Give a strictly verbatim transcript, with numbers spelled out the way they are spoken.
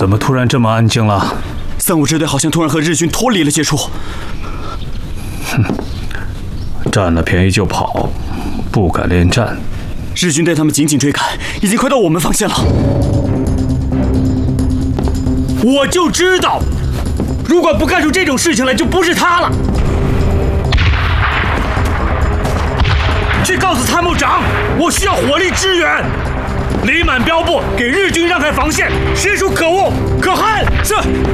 怎么突然这么安静了？ 三五支队好像突然和日军脱离了接触。 哼，占了便宜就跑，不敢恋战。 日军对他们紧紧追赶，已经快到我们防线了。 我就知道，如果不干出这种事情来，就不是他了。去告诉参谋长，我需要火力支援。李满标部给日军让开防线，实属可恶可恨。 是。